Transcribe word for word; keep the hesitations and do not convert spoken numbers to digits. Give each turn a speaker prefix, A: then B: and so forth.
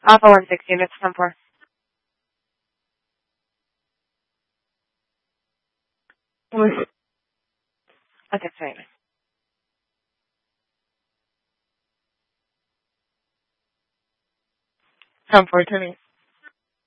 A: Alpha one six units, ten four. Okay, sorry. ten four, turning.